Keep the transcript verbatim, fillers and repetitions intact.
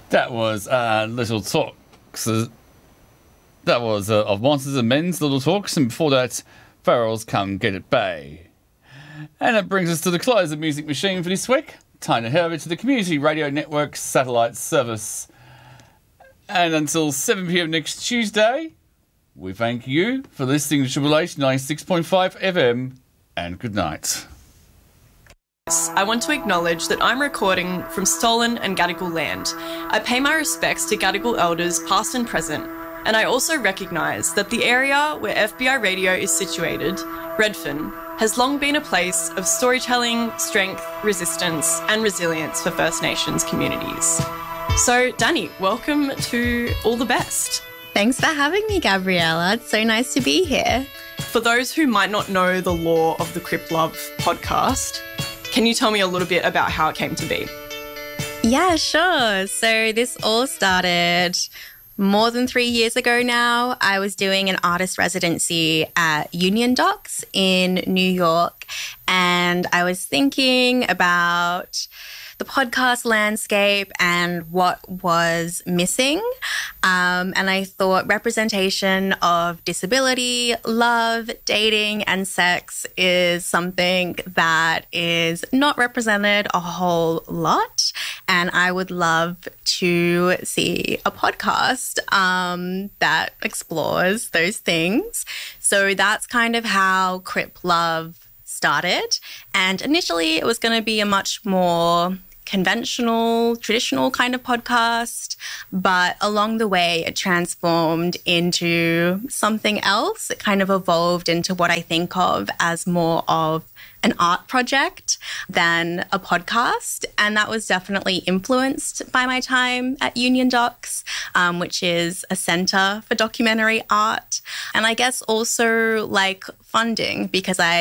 That was uh, Little Talks. Uh, that was uh, of Monsters and Men's Little Talks, and before that, Farrell's Come Get It Bay. And that brings us to the close of Music Machine for this week. Time to head over to the Community Radio Network satellite service. And until seven p.m. next Tuesday, we thank you for listening to Triple H ninety-six point five F M, and good night. I want to acknowledge that I'm recording from stolen and Gadigal land. I pay my respects to Gadigal elders past and present, and I also recognise that the area where F B I Radio is situated, Redfern, has long been a place of storytelling, strength, resistance and resilience for First Nations communities. So, Danny, welcome to All the Best. Thanks for having me, Gabriella. It's so nice to be here. For those who might not know the lore of the Crip Love podcast, can you tell me a little bit about how it came to be? Yeah, sure. So this all started more than three years ago now. I was doing an artist residency at Union Docs in New York, and I was thinking about the podcast landscape and what was missing. Um, and I thought representation of disability, love, dating, and sex is something that is not represented a whole lot. And I would love to see a podcast um, that explores those things. So that's kind of how Crip Love started. And initially it was going to be a much more conventional, traditional kind of podcast, but along the way it transformed into something else. It kind of evolved into what I think of as more of an art project than a podcast. And that was definitely influenced by my time at Union Docs, um, which is a centre for documentary art. And I guess also like funding, because I